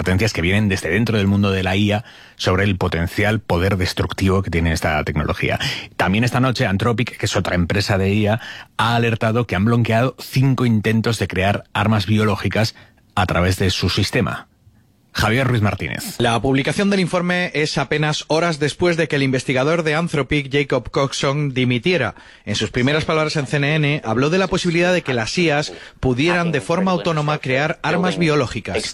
advertencias que vienen desde dentro del mundo de la IA sobre el potencial poder destructivo que tiene esta tecnología. También esta noche Anthropic, que es otra empresa de IA, ha alertado que han bloqueado 5 intentos de crear armas biológicas a través de su sistema. Javier Ruiz Martínez. La publicación del informe es apenas horas después de que el investigador de Anthropic, Jacob Coxon, dimitiera. En sus primeras palabras en CNN, habló de la posibilidad de que las IAs pudieran de forma autónoma crear armas biológicas.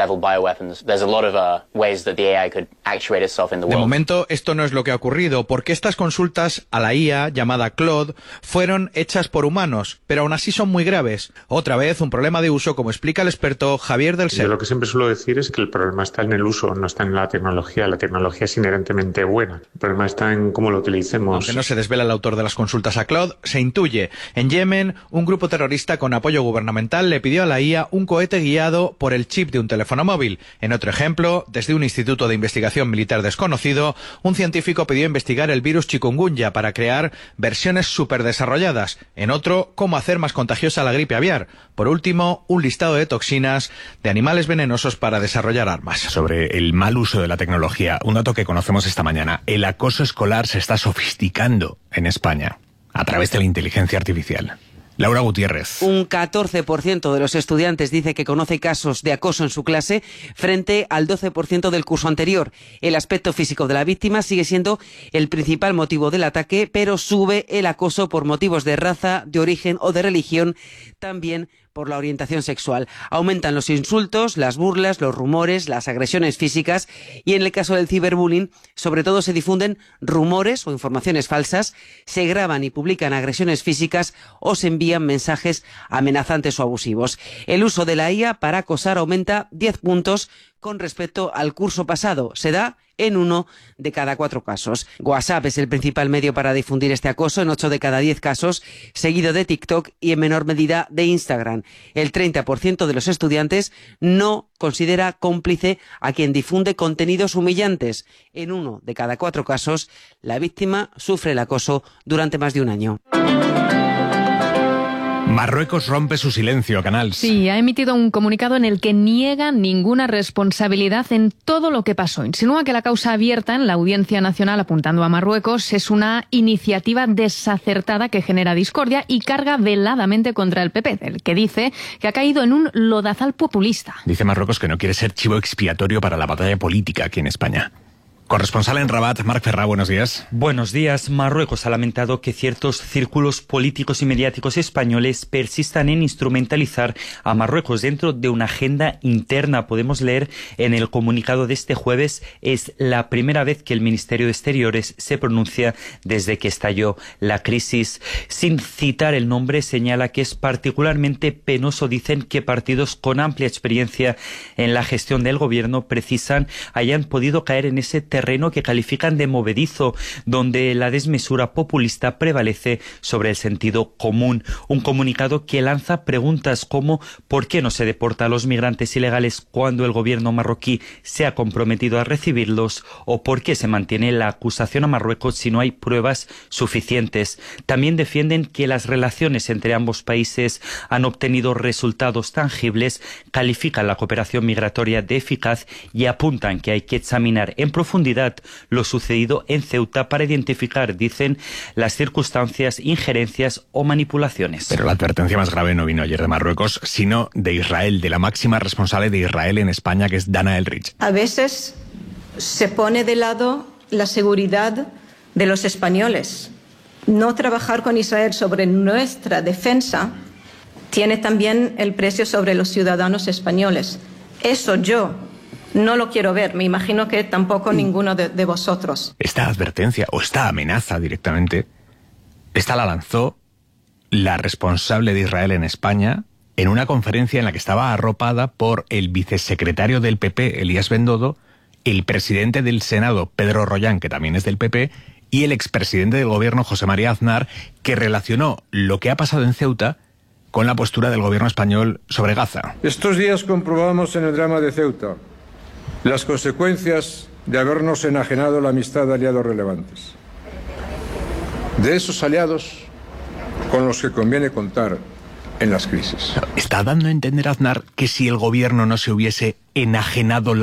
De momento, esto no es lo que ha ocurrido, porque estas consultas a la IA, llamada Claude, fueron hechas por humanos, pero aún así son muy graves. Otra vez, un problema de uso, como explica el experto Javier del Ser. Yo lo que siempre suelo decir es que el problema está en el uso, no está en la tecnología. La tecnología es inherentemente buena. El problema está en cómo lo utilicemos. Aunque no se desvela el autor de las consultas a Claude, se intuye. En Yemen, un grupo terrorista con apoyo gubernamental le pidió a la IA un cohete guiado por el chip de un teléfono móvil. En otro ejemplo, desde un instituto de investigación militar desconocido, un científico pidió investigar el virus chikungunya para crear versiones superdesarrolladas. En otro, cómo hacer más contagiosa la gripe aviar. Por último, un listado de toxinas de animales venenosos para desarrollar armas. Sobre el mal uso de la tecnología, un dato que conocemos esta mañana: el acoso escolar se está sofisticando en España a través de la inteligencia artificial. Laura Gutiérrez. Un 14% de los estudiantes dice que conoce casos de acoso en su clase, frente al 12% del curso anterior. El aspecto físico de la víctima sigue siendo el principal motivo del ataque, pero sube el acoso por motivos de raza, de origen o de religión, también por la orientación sexual. Aumentan los insultos, las burlas, los rumores, las agresiones físicas, y en el caso del ciberbullying, sobre todo se difunden rumores o informaciones falsas, se graban y publican agresiones físicas o se envían mensajes amenazantes o abusivos. El uso de la IA para acosar aumenta 10 puntos con respecto al curso pasado. Se da en 1 de cada 4 casos. WhatsApp es el principal medio para difundir este acoso, en 8 de cada 10 casos, seguido de TikTok y en menor medida de Instagram. El 30% de los estudiantes no considera cómplice a quien difunde contenidos humillantes. En 1 de cada 4 casos, la víctima sufre el acoso durante más de un año. Marruecos rompe su silencio, Canals. Sí, ha emitido un comunicado en el que niega ninguna responsabilidad en todo lo que pasó. Insinúa que la causa abierta en la Audiencia Nacional apuntando a Marruecos es una iniciativa desacertada que genera discordia y carga veladamente contra el PP, del que dice que ha caído en un lodazal populista. Dice Marruecos que no quiere ser chivo expiatorio para la batalla política aquí en España. Corresponsal en Rabat, Marc Ferrà, buenos días. Buenos días. Marruecos ha lamentado que ciertos círculos políticos y mediáticos españoles persistan en instrumentalizar a Marruecos dentro de una agenda interna. Podemos leer en el comunicado de este jueves: es la primera vez que el Ministerio de Exteriores se pronuncia desde que estalló la crisis. Sin citar el nombre, señala que es particularmente penoso, dicen, que partidos con amplia experiencia en la gestión del gobierno hayan podido caer en ese terreno que califican de movedizo, donde la desmesura populista prevalece sobre el sentido común. Un comunicado que lanza preguntas como ¿por qué no se deporta a los migrantes ilegales cuando el gobierno marroquí se ha comprometido a recibirlos? ¿O por qué se mantiene la acusación a Marruecos si no hay pruebas suficientes? También defienden que las relaciones entre ambos países han obtenido resultados tangibles, califican la cooperación migratoria de eficaz y apuntan que hay que examinar en profundidad lo sucedido en Ceuta para identificar, dicen, las circunstancias, injerencias o manipulaciones. Pero la advertencia más grave no vino ayer de Marruecos, sino de Israel, de la máxima responsable de Israel en España, que es Dana Elrich. A veces se pone de lado la seguridad de los españoles. No trabajar con Israel sobre nuestra defensa tiene también el precio sobre los ciudadanos españoles. Eso yo no lo quiero ver, me imagino que tampoco ninguno de vosotros. Esta advertencia, o esta amenaza directamente, esta la lanzó la responsable de Israel en España en una conferencia en la que estaba arropada por el vicesecretario del PP, Elías Bendodo, el presidente del Senado, Pedro Rollán, que también es del PP, y el expresidente del gobierno, José María Aznar, que relacionó lo que ha pasado en Ceuta con la postura del gobierno español sobre Gaza. Estos días comprobamos en el drama de Ceuta las consecuencias de habernos enajenado la amistad de aliados relevantes. De esos aliados con los que conviene contar en las crisis. Está dando a entender Aznar que si el gobierno no se hubiese enajenado